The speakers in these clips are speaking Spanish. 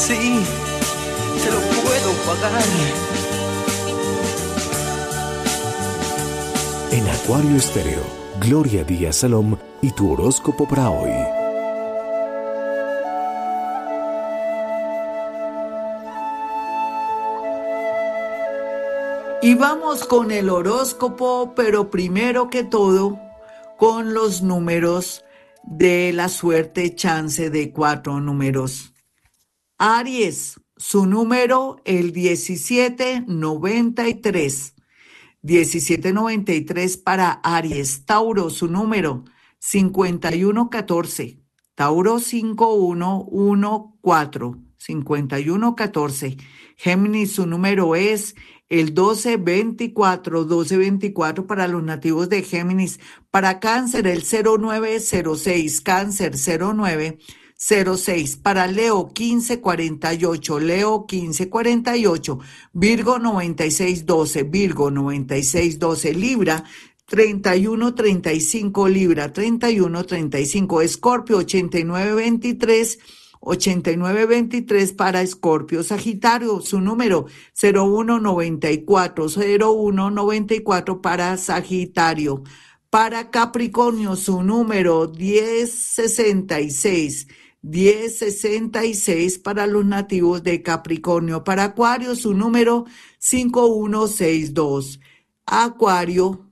Sí, te lo puedo pagar. En Acuario Estéreo, Gloria Díaz Salom y tu horóscopo para hoy. Y vamos con el horóscopo, pero primero que todo, con los números de la suerte chance de 4 números. Aries, su número el 1793. 1793 para Aries. Tauro, su número 5114. Tauro 5114. 5114. Géminis, su número es el 1224. 1224 para los nativos de Géminis. Para Cáncer, el 0906. Cáncer 0906. Para Leo 1548. Leo 1548. Virgo 9612. Virgo 9612. Libra 3135. Libra 3135. Escorpio 8923. 8923 para Escorpio. Sagitario, su número 0194. 0194 para Sagitario. Para Capricornio, su número 1066. 1066 para los nativos de Capricornio. Para Acuario, su número 5162. Acuario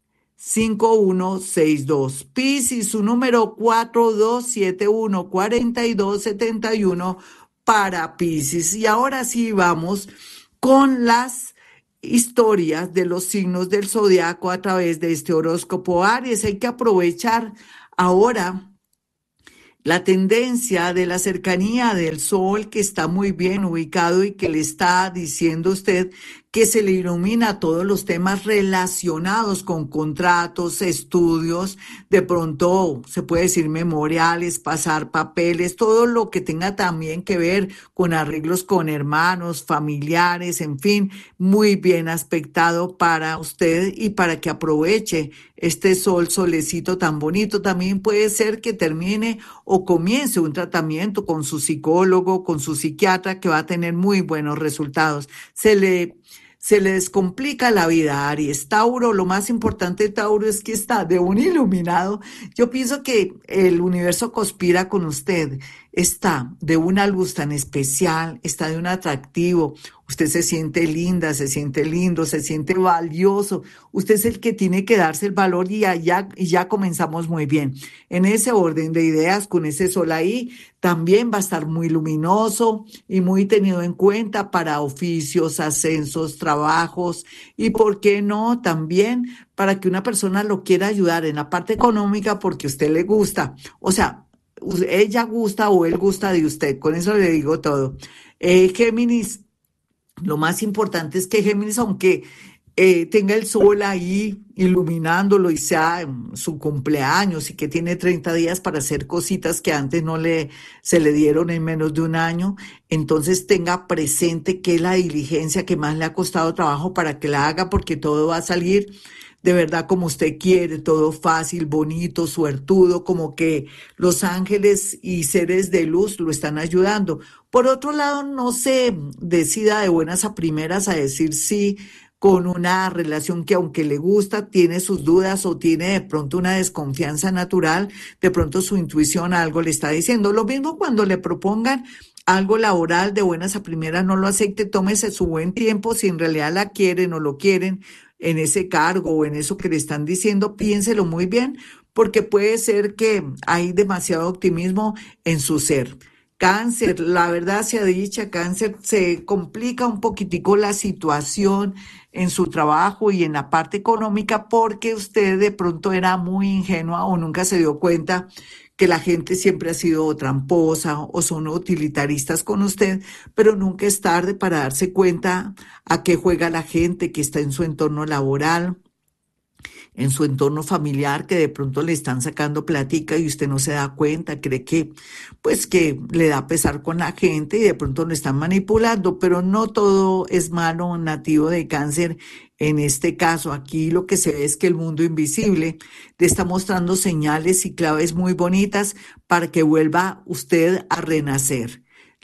5162. Piscis, su número 4271. 4271 para Piscis. Y ahora sí vamos con las historias de los signos del zodiaco a través de este horóscopo. Aries, hay que aprovechar ahora la tendencia de la cercanía del sol, que está muy bien ubicado y que le está diciendo a usted que se le ilumina todos los temas relacionados con contratos, estudios, de pronto se puede decir memoriales, pasar papeles, todo lo que tenga también que ver con arreglos con hermanos, familiares, en fin, muy bien aspectado para usted y para que aproveche este solecito tan bonito. También puede ser que termine o comience un tratamiento con su psicólogo, con su psiquiatra, que va a tener muy buenos resultados. Se le descomplica la vida, Aries. Tauro, lo más importante de Tauro es que está de un iluminado. Yo pienso que el universo conspira con usted. Está de una luz tan especial, está de un atractivo. Usted se siente linda, se siente lindo, se siente valioso. Usted es el que tiene que darse el valor y ya comenzamos muy bien. En ese orden de ideas, con ese sol ahí, también va a estar muy luminoso y muy tenido en cuenta para oficios, ascensos, trabajos y, ¿por qué no?, también para que una persona lo quiera ayudar en la parte económica porque a usted le gusta. O sea, ella gusta o él gusta de usted. Con eso le digo todo. Géminis. Lo más importante es que Géminis, aunque tenga el sol ahí iluminándolo y sea su cumpleaños y que tiene 30 días para hacer cositas que antes se le dieron en menos de un año, entonces tenga presente que la diligencia que más le ha costado trabajo para que la haga, porque todo va a salir de verdad como usted quiere, todo fácil, bonito, suertudo, como que los ángeles y seres de luz lo están ayudando. Por otro lado, no se decida de buenas a primeras a decir sí con una relación que, aunque le gusta, tiene sus dudas o tiene de pronto una desconfianza natural, de pronto su intuición algo le está diciendo. Lo mismo cuando le propongan algo laboral, de buenas a primeras no lo acepte, tómese su buen tiempo. Si en realidad la quieren o lo quieren en ese cargo o en eso que le están diciendo, piénselo muy bien, porque puede ser que hay demasiado optimismo en su ser. Cáncer, la verdad sea dicha, Cáncer, se complica un poquitico la situación en su trabajo y en la parte económica, porque usted de pronto era muy ingenua o nunca se dio cuenta que la gente siempre ha sido tramposa o son utilitaristas con usted, pero nunca es tarde para darse cuenta a qué juega la gente que está en su entorno laboral, en su entorno familiar, que de pronto le están sacando plática y usted no se da cuenta, cree que pues que le da pesar con la gente y de pronto lo están manipulando, pero no todo es malo nativo de Cáncer. En este caso, aquí lo que se ve es que el mundo invisible le está mostrando señales y claves muy bonitas para que vuelva usted a renacer.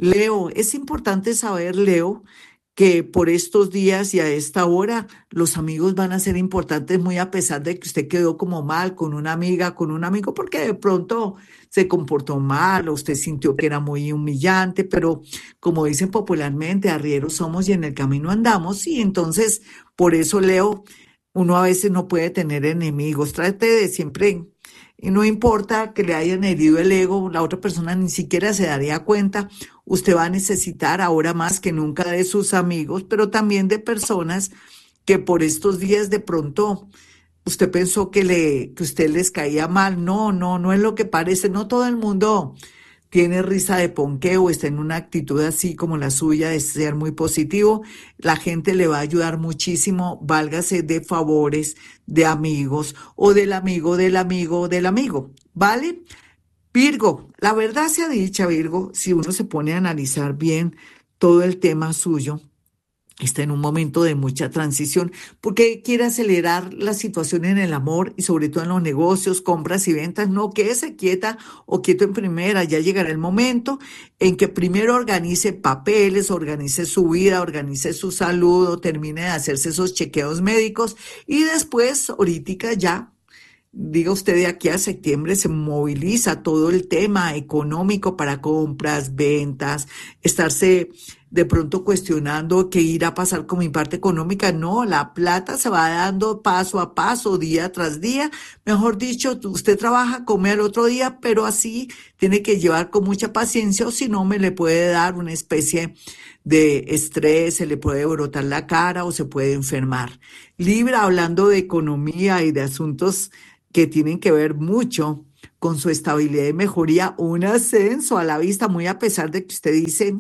Leo, es importante saber, Leo, que por estos días y a esta hora los amigos van a ser importantes muy a pesar de que usted quedó como mal con una amiga, con un amigo, porque de pronto se comportó mal o usted sintió que era muy humillante, pero como dicen popularmente, arrieros somos y en el camino andamos, y entonces por eso, Leo, uno a veces no puede tener enemigos, trate de siempre, y no importa que le hayan herido el ego, la otra persona ni siquiera se daría cuenta. Usted va a necesitar ahora más que nunca de sus amigos, pero también de personas que por estos días de pronto usted pensó que usted les caía mal. No, no, no es lo que parece. No todo el mundo tiene risa de ponqué o está en una actitud así como la suya de ser muy positivo. La gente le va a ayudar muchísimo. Válgase de favores, de amigos o del amigo, del amigo, del amigo. ¿Vale? Virgo, la verdad sea dicha, Virgo, si uno se pone a analizar bien todo el tema suyo, está en un momento de mucha transición porque quiere acelerar la situación en el amor y sobre todo en los negocios, compras y ventas. No quédese quieta o quieto en primera, ya llegará el momento en que primero organice papeles, organice su vida, organice su salud o termine de hacerse esos chequeos médicos y después, ahorita ya. Diga usted, de aquí a septiembre se moviliza todo el tema económico para compras, ventas, estarse de pronto cuestionando qué irá a pasar con mi parte económica. No, la plata se va dando paso a paso, día tras día. Mejor dicho, usted trabaja, come al otro día, pero así tiene que llevar con mucha paciencia o si no me le puede dar una especie de estrés, se le puede brotar la cara o se puede enfermar. Libra, hablando de economía y de asuntos que tienen que ver mucho con su estabilidad y mejoría, un ascenso a la vista, muy a pesar de que usted dice,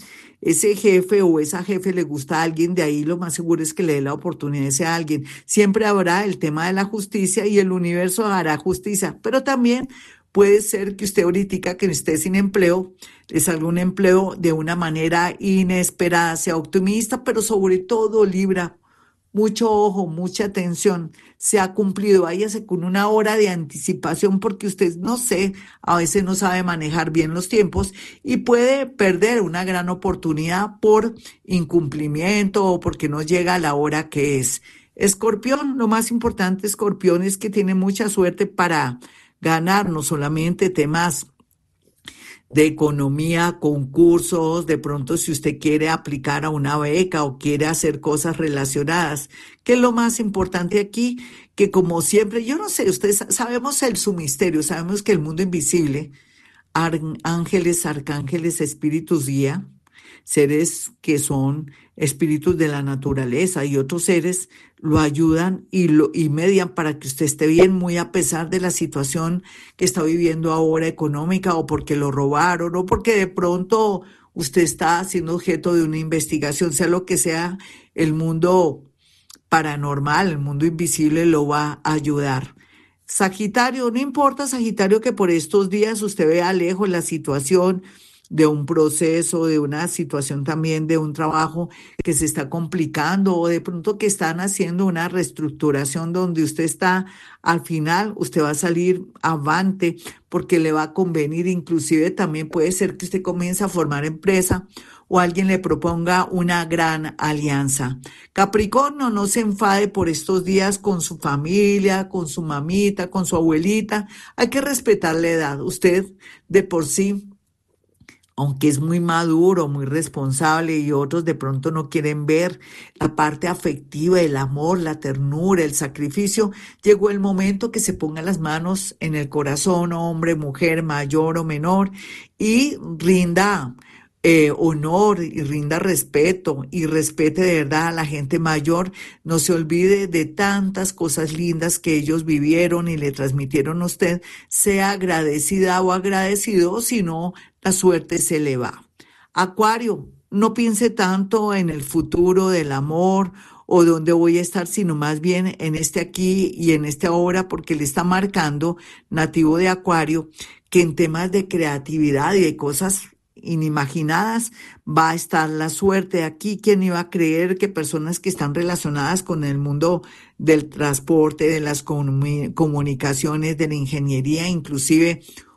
ese jefe o esa jefe le gusta a alguien, de ahí lo más seguro es que le dé la oportunidad a ese alguien. Siempre habrá el tema de la justicia y el universo hará justicia, pero también puede ser que usted ahorita que esté sin empleo, le salga un empleo de una manera inesperada, sea optimista, pero sobre todo, Libra, mucho ojo, mucha atención, se ha cumplido, váyase con una hora de anticipación porque usted, no sé, a veces no sabe manejar bien los tiempos y puede perder una gran oportunidad por incumplimiento o porque no llega a la hora que es. Escorpión, lo más importante, Escorpión, es que tiene mucha suerte para ganar, no solamente temas de economía, concursos, de pronto si usted quiere aplicar a una beca o quiere hacer cosas relacionadas, que es lo más importante aquí, que como siempre, yo no sé, ustedes sabemos su misterio, sabemos que el mundo invisible, ángeles, arcángeles, espíritus guía, seres que son espíritus de la naturaleza y otros seres lo ayudan y median para que usted esté bien, muy a pesar de la situación que está viviendo ahora económica o porque lo robaron o porque de pronto usted está siendo objeto de una investigación, sea lo que sea, el mundo paranormal, el mundo invisible lo va a ayudar. Sagitario, no importa, Sagitario, que por estos días usted vea lejos la situación de un proceso, de una situación también de un trabajo que se está complicando o de pronto que están haciendo una reestructuración donde usted está, al final usted va a salir avante porque le va a convenir, inclusive también puede ser que usted comience a formar empresa o alguien le proponga una gran alianza. Capricornio, no se enfade por estos días con su familia, con su mamita, con su abuelita. Hay que respetar la edad. Usted de por sí, aunque es muy maduro, muy responsable y otros de pronto no quieren ver la parte afectiva, el amor, la ternura, el sacrificio, llegó el momento que se ponga las manos en el corazón, hombre, mujer, mayor o menor, y rinda honor y rinda respeto y respete de verdad a la gente mayor. No se olvide de tantas cosas lindas que ellos vivieron y le transmitieron a usted. Sea agradecida o agradecido, si no, la suerte se le va. Acuario, no piense tanto en el futuro del amor o dónde voy a estar, sino más bien en este aquí y en este ahora, porque le está marcando, nativo de Acuario, que en temas de creatividad y de cosas inimaginadas va a estar la suerte. Aquí, ¿quién iba a creer que personas que están relacionadas con el mundo del transporte, de las comunicaciones, de la ingeniería, inclusive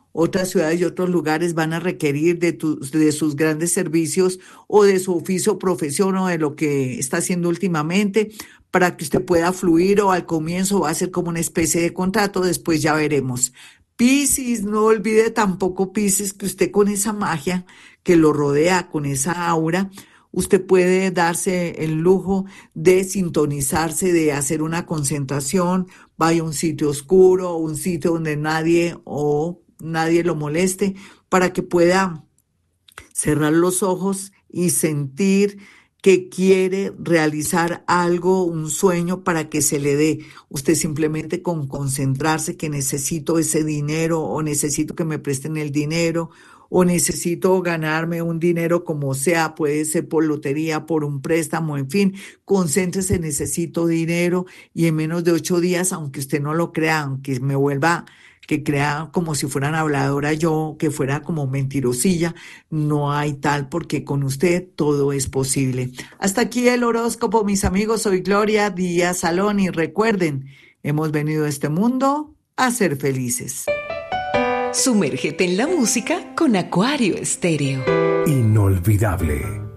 otras ciudades y otros lugares van a requerir de sus grandes servicios o de su oficio, profesión o de lo que está haciendo últimamente para que usted pueda fluir o al comienzo va a ser como una especie de contrato, después ya veremos. Piscis, no olvide tampoco Piscis que usted con esa magia que lo rodea, con esa aura, usted puede darse el lujo de sintonizarse, de hacer una concentración, vaya a un sitio oscuro, un sitio donde nadie lo moleste, para que pueda cerrar los ojos y sentir que quiere realizar algo, un sueño para que se le dé. Usted simplemente con concentrarse que necesito ese dinero o necesito que me presten el dinero o necesito ganarme un dinero como sea, puede ser por lotería, por un préstamo, en fin, concéntrese, necesito dinero y en menos de 8 días, aunque usted no lo crea, aunque me vuelva que crea como si fueran habladora yo, que fuera como mentirosilla, no hay tal porque con usted todo es posible. Hasta aquí el horóscopo, mis amigos, soy Gloria Díaz Salón y recuerden, hemos venido a este mundo a ser felices. Sumérgete en la música con Acuario Estéreo. Inolvidable.